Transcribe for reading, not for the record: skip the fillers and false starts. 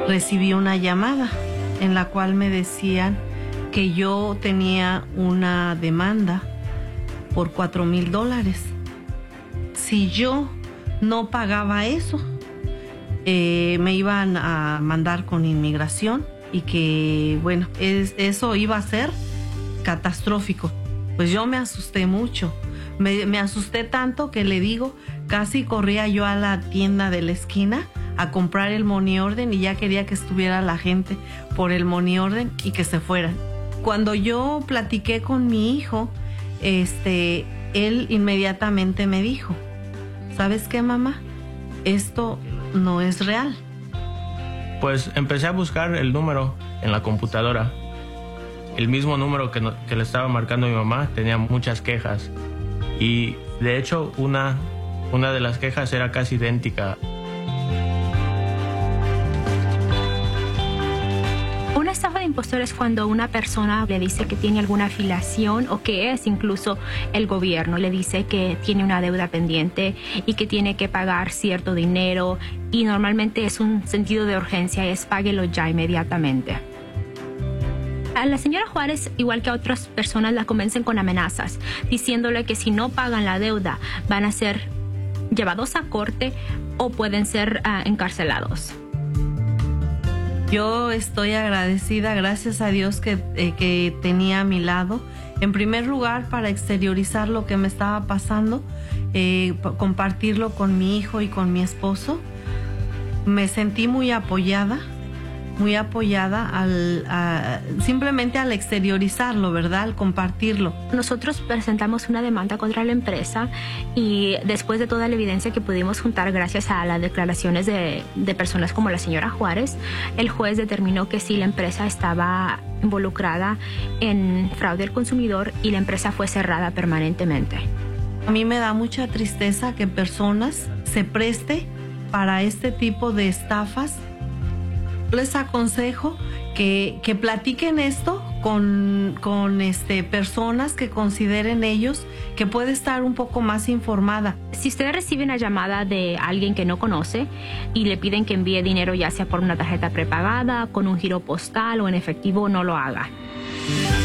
recibí una llamada en la cual me decían que yo tenía una demanda por $4,000. Si yo no pagaba eso, me iban a mandar con inmigración y que, bueno, eso iba a ser catastrófico. Pues yo me asusté mucho. Me asusté tanto que le digo, casi corría yo a la tienda de la esquina a comprar el money order y ya quería que estuviera la gente por el money order y que se fueran. Cuando yo platiqué con mi hijo, él inmediatamente me dijo, ¿sabes qué, mamá? Esto no es real. Pues empecé a buscar el número en la computadora. El mismo número que le estaba marcando mi mamá tenía muchas quejas. Y de hecho una de las quejas era casi idéntica. Una estafa de impostor es cuando una persona le dice que tiene alguna afiliación o que es incluso el gobierno, le dice que tiene una deuda pendiente y que tiene que pagar cierto dinero y normalmente es un sentido de urgencia, es páguelo ya inmediatamente. A la señora Juárez, igual que a otras personas, la convencen con amenazas, diciéndole que si no pagan la deuda van a ser llevados a corte o pueden ser encarcelados. Yo estoy agradecida, gracias a Dios que tenía a mi lado, en primer lugar para exteriorizar lo que me estaba pasando, compartirlo con mi hijo y con mi esposo. Me sentí muy apoyada simplemente al exteriorizarlo, ¿verdad? Al compartirlo. Nosotros presentamos una demanda contra la empresa y después de toda la evidencia que pudimos juntar gracias a las declaraciones de personas como la señora Juárez, el juez determinó que sí, la empresa estaba involucrada en fraude al consumidor y la empresa fue cerrada permanentemente. A mí me da mucha tristeza que personas se preste para este tipo de estafas. Les aconsejo que platiquen esto con personas que consideren ellos que puede estar un poco más informada. Si usted recibe una llamada de alguien que no conoce y le piden que envíe dinero ya sea por una tarjeta prepagada, con un giro postal o en efectivo, no lo haga.